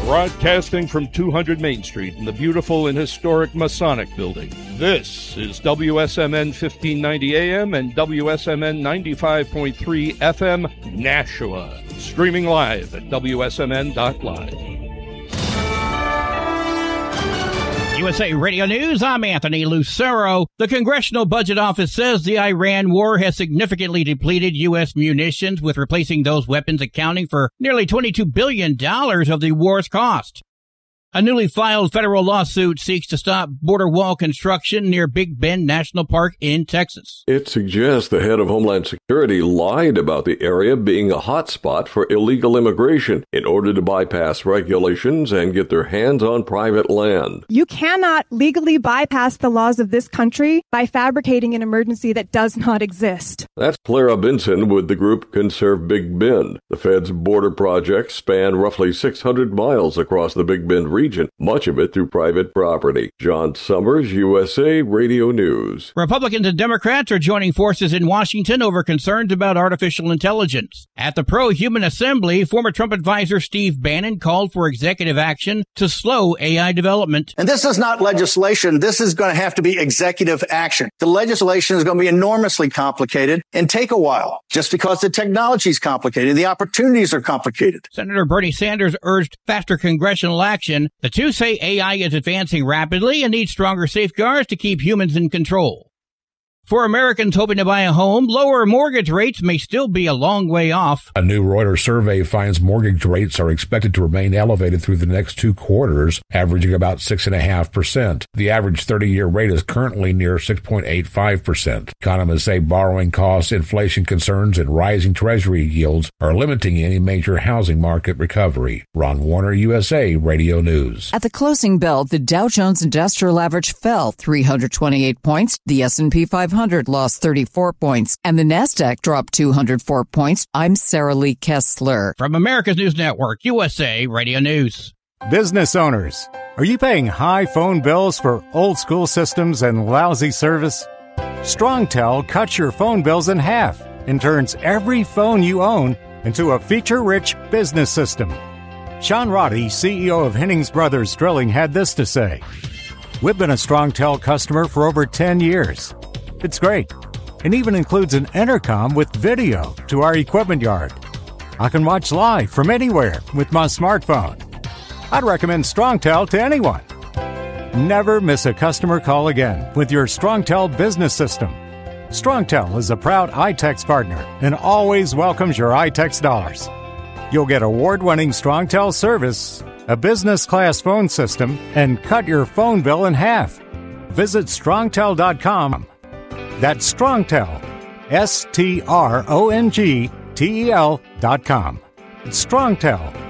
Broadcasting from 200 Main Street in the beautiful and historic Masonic Building. This is WSMN 1590 AM and WSMN 95.3 FM, Nashua. Streaming live at WSMN.live. USA Radio News, I'm Anthony Lucero. The Congressional Budget Office says the Iran war has significantly depleted U.S. munitions, with replacing those weapons accounting for nearly $22 billion of the war's cost. A newly filed federal lawsuit seeks to stop border wall construction near Big Bend National Park in Texas. It suggests the head of Homeland Security lied about the area being a hotspot for illegal immigration in order to bypass regulations and get their hands on private land. You cannot legally bypass the laws of this country by fabricating an emergency that does not exist. That's Clara Benson with the group Conserve Big Bend. The Fed's border projects span roughly 600 miles across the Big Bend region, much of it through private property. John Summers, USA Radio News. Republicans and Democrats are joining forces in Washington over concerns about artificial intelligence. At the Pro-Human Assembly, former Trump advisor Steve Bannon called for executive action to slow AI development. And this is not legislation. This is going to have to be executive action. The legislation is going to be enormously complicated and take a while, just because the technology is complicated, the opportunities are complicated. Senator Bernie Sanders urged faster congressional action. The two say AI is advancing rapidly and needs stronger safeguards to keep humans in control. For Americans hoping to buy a home, lower mortgage rates may still be a long way off. A new Reuters survey finds mortgage rates are expected to remain elevated through the next 2 quarters, averaging about 6.5%. The average 30-year rate is currently near 6.85%. Economists say borrowing costs, inflation concerns, and rising Treasury yields are limiting any major housing market recovery. Ron Warner, USA Radio News. At the closing bell, the Dow Jones Industrial Average fell 328 points. The S&P 500 lost 34 points, and the Nasdaq dropped 204 points. I'm Sarah Lee Kessler. From America's News Network, USA Radio News. Business owners, are you paying high phone bills for old school systems and lousy service? StrongTel cuts your phone bills in half and turns every phone you own into a feature-rich business system. Sean Roddy, CEO of Hennings Brothers Drilling, had this to say: "We've been a StrongTel customer for over 10 years. It's great. It even includes an intercom with video to our equipment yard. I can watch live from anywhere with my smartphone. I'd recommend StrongTel to anyone. Never miss a customer call again with your StrongTel business system. StrongTel is a proud iTex partner and always welcomes your iTex dollars. You'll get award-winning StrongTel service, a business-class phone system, and cut your phone bill in half. Visit StrongTel.com. That's StrongTel, StrongTel.com. It's StrongTel.